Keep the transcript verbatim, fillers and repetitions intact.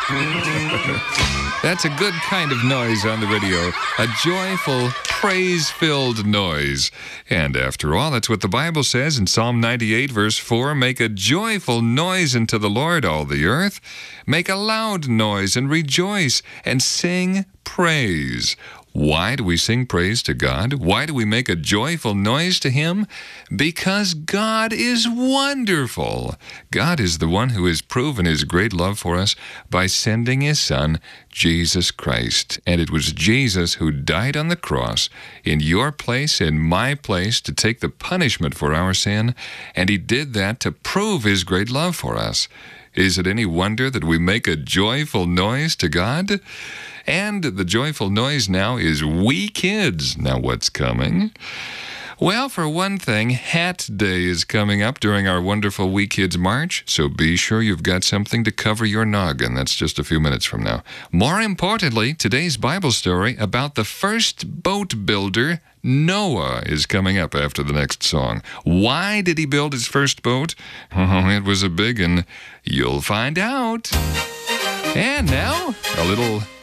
That's a good kind of noise on the radio. A joyful, praise-filled noise. And after all, that's what the Bible says in Psalm ninety-eight, verse four. Make a joyful noise unto the Lord, all the earth. Make a loud noise and rejoice and sing praise. Why do we sing praise to God? Why do we make a joyful noise to Him? Because God is wonderful. God is the one who has proven His great love for us by sending His Son, Jesus Christ. And it was Jesus who died on the cross in your place, in my place, to take the punishment for our sin. And He did that to prove His great love for us. Is it any wonder that we make a joyful noise to God? And the joyful noise now is We Kids. Now what's coming? Well, for one thing, Hat Day is coming up during our wonderful We Kids March, so be sure you've got something to cover your noggin. That's just a few minutes from now. More importantly, today's Bible story about the first boat builder, Noah, is coming up after the next song. Why did he build his first boat? Oh, it was a big one. You'll find out. And now, a little